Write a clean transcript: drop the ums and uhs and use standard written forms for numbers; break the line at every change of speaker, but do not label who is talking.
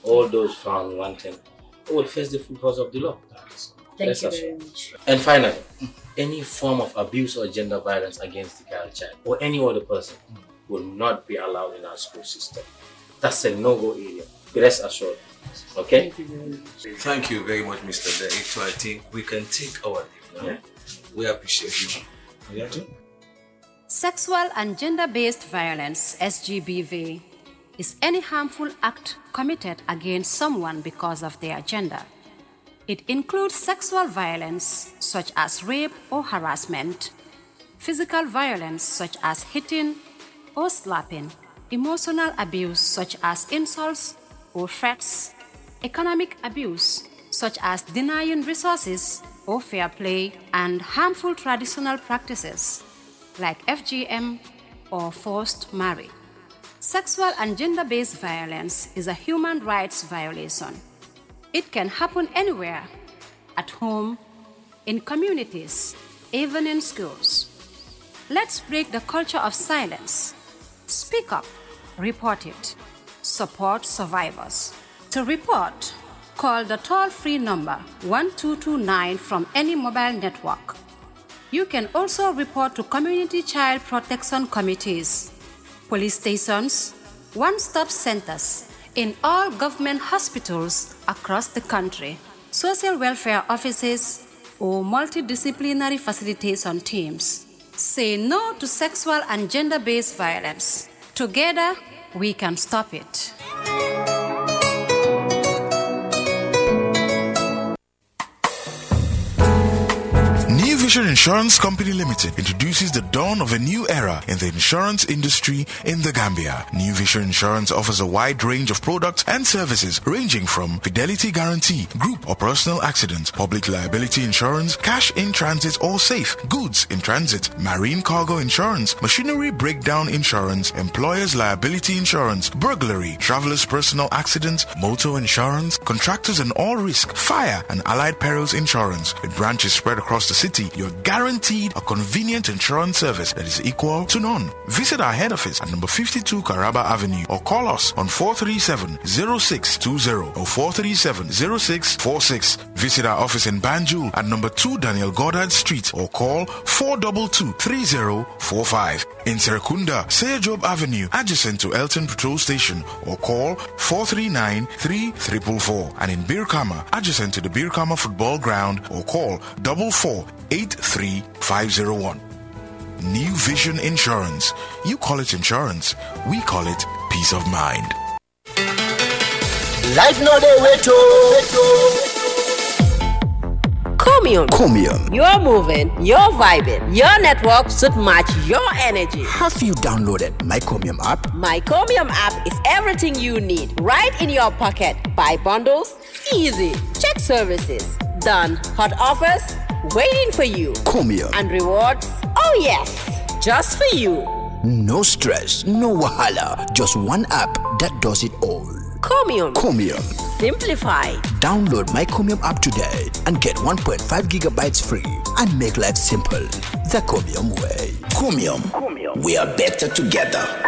all those found wanting will face the full force of the law.
Thank you very much.
And finally, any form of abuse or gender violence against the girl child or any other person will not be allowed in our school system. That's a no-go area. Rest assured. Okay?
Thank you very much.
Thank you very much, Mr. Director. I think we can take our leave now. We appreciate you.
Sexual and gender-based violence, SGBV, is any harmful act committed against someone because of their gender. It includes sexual violence, such as rape or harassment, physical violence, such as hitting or slapping, emotional abuse, such as insults or threats, economic abuse, such as denying resources or fair play, and harmful traditional practices, like FGM or forced marriage. Sexual and gender-based violence is a human rights violation. It can happen anywhere, at home, in communities, even in schools. Let's break the culture of silence. Speak up, report it, support survivors. To report, call the toll-free number 1229 from any mobile network. You can also report to community child protection committees, police stations, one-stop centers, in all government hospitals across the country, social welfare offices, or multidisciplinary facilitation teams. Say no to sexual and gender-based violence. Together, we can stop it.
New Vision Insurance Company Limited introduces the dawn of a new era in the insurance industry in the Gambia. New Vision Insurance offers a wide range of products and services ranging from fidelity guarantee, group or personal accident, public liability insurance, cash in transit or safe, goods in transit, marine cargo insurance, machinery breakdown insurance, employer's liability insurance, burglary, traveler's personal accident, motor insurance, contractors and all risk, fire and allied perils insurance. With branches spread across the city, you're guaranteed a convenient insurance service that is equal to none. Visit our head office at number 52 Caraba Avenue or call us on 437-0620 or 437-0646. Visit our office in Banjul at number 2 Daniel Goddard Street or call 422-3045. In Serekunda, Seyajob Avenue, adjacent to Elton Patrol Station or call 439-3444. And in Birkama, adjacent to the Birkama Football Ground or call 4483501. New Vision Insurance. You call it insurance, we call it peace of mind.
Life no dey wait oh.
Comium. You're moving, you're vibing. Your network should match your energy.
Have you downloaded My Comium app?
My Comium app is everything you need right in your pocket. Buy bundles, easy. Check services, done. Hot offers, waiting for you.
Comium.
And rewards, oh yes, just for you.
No stress, no wahala. Just one app that does it all.
Comium. Simplified.
Download My Comium app today and get 1.5 gigabytes free and make life simple the Comium way. Comium. We are better together.